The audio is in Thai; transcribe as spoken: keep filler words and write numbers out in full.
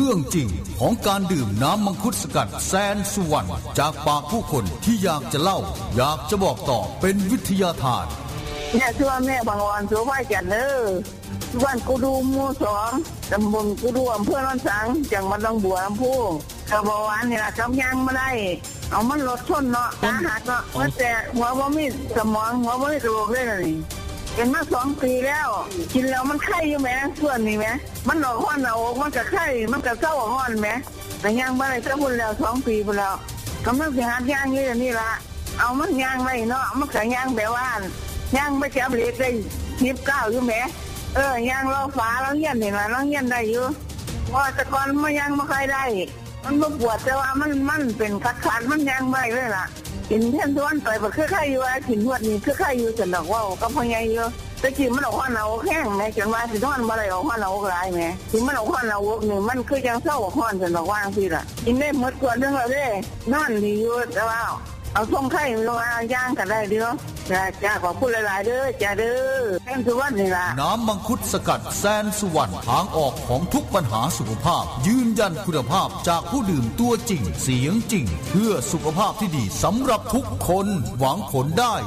รื่องจริงของการดื่มน้ำมังคุดสกัดแสนสุวรรณจากปากผู้คนที่อยากจะเล่าอยากจะบอกต่อเป็นวิทยาทานแม่ชื่อแม่บางวันสุภาพจันทร์เด้อบ้านกูดูหมู่สองตำบลกูดูอำเภอลำสังจังหวัดหนองบัวลำพูกระบอกอันนี่ล่ะกำยังมาได้เอามันรถชนเนาะขาหักเนาะว่าแต่หัวบ่มีสมองหัวบ่มีกระโหลกเลยนี่เป็นมาสองปีแล้วกินแล้วมันไข้อยู่แม่ส่วนนี้แม่มันออกห้อนเอาออกมันก็ไข้มันก็เศร้าห้อนแม่แต่ยังบ่ได้จะพุ่นแล้วสองปีพุ่นแล้วกำลังสิหาย่างอยู่นี่ล่ะเอามันย่างไว้เนาะมันก็ย่างแบบว่าย่างไม่จับเล็กได้ยี่สิบเก้าอยู่แม่เออย่างรอฟ้าแล้วเงี้ยนี่ล่ะแล้วเงี้ยได้อยู่ว่าแต่ก่อนมันย่างบ่ค่อยได้มันบ่ปวดแต่ว่ามันมันเป็นคัดๆมันย่างไว้เลยล่ะกินเท่นท้วนไปบ่คือไข้อยู่ว่ากินฮวดนี่คือไข้อยู่จังดอกว่าก็พ่อใหญ่อยู่แต่กินมันออกฮ้อนเอาแห้งแม่จังว่าสิท้อนบ่ได้ออกฮ้อนเอาหลายแม่กินมันออกฮ้อนเอานี่มันคือจังเศร้าฮ้อนจังดอกว่าจังซี่ล่ะกินได้หมดขวดนึงแล้วเด้นอนดีอยู่แต่ว่าเอาส่งไข่ลงอาย่างกันได้เด้อจ้าจ้าขอพูดหลายๆเด้อจ้าเด้อแสนสุวรรณนี่ล่ะน้ำมังคุดสกัดแสนสุวรรณทางออกของทุกปัญหาสุขภาพยืนยันคุณภาพจากผู้ดื่มตัวจริงเสียงจริงเพื่อสุขภาพที่ดีสำหรับทุกคนหวังผลได้